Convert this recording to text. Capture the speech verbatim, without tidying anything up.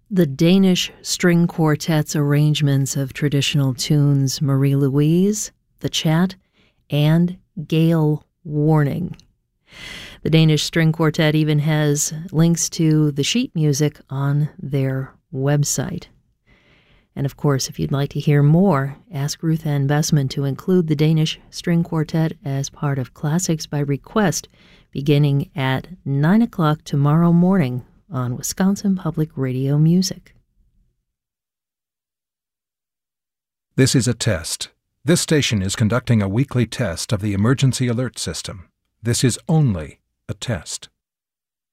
The Danish String Quartet's arrangements of traditional tunes Marie Louise, The Chat, and Gale Warning. The Danish String Quartet even has links to the sheet music on their website. And of course, if you'd like to hear more, ask Ruth Ann Bessman to include the Danish String Quartet as part of Classics by Request, beginning at nine o'clock tomorrow morning on Wisconsin Public Radio Music. This is a test. This station is conducting a weekly test of the emergency alert system. This is only a test.